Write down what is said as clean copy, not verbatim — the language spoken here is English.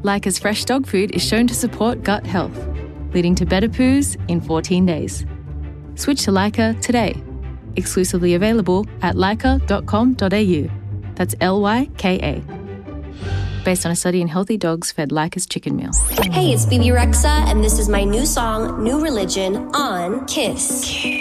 Leica's fresh dog food is shown to support gut health, leading to better poos in 14 days. Switch to Leica today. Exclusively available at leica.com.au. That's Lyka. Based on a study in healthy dogs fed Leica's chicken meal. Hey, it's BB Rexa, and this is my new song, New Religion, on Kiss.